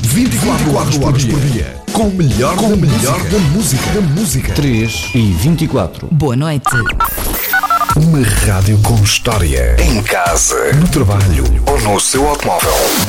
24 horas por dia. Com o melhor da música. 3h24. Boa noite. Uma rádio com história. Em casa, no trabalho ou no seu automóvel.